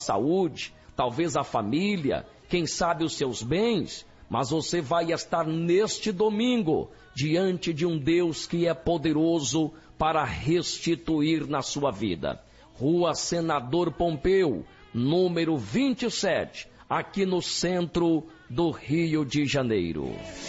saúde, talvez a família, quem sabe os seus bens, mas você vai estar neste domingo diante de um Deus que é poderoso para restituir na sua vida. Rua Senador Pompeu, número 27, aqui no centro do Rio de Janeiro.